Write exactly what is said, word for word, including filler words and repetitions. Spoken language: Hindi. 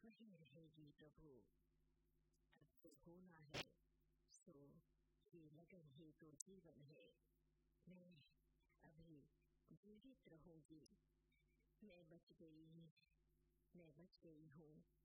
वहीं रहेगी प्रभु। अब तो होना है, सो ये लगन ही तो जीवन है। मैं अभी जीवित रहूंगी। मैं बच गई मैं बच गई हूँ।